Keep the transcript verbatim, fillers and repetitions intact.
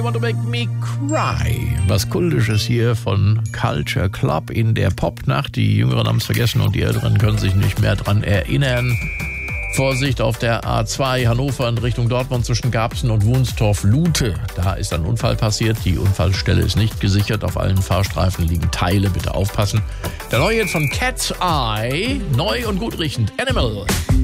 Want to Make Me Cry. Was Kultisches hier von Culture Club in der Popnacht. Die Jüngeren haben es vergessen und die Älteren können sich nicht mehr dran erinnern. Vorsicht auf der A zwei Hannover in Richtung Dortmund zwischen Garbsen und Wunstorf-Lute. Da ist ein Unfall passiert. Die Unfallstelle ist nicht gesichert. Auf allen Fahrstreifen liegen Teile. Bitte aufpassen. Der neue Hit von Cat's Eye. Neu und gut riechend. Animal.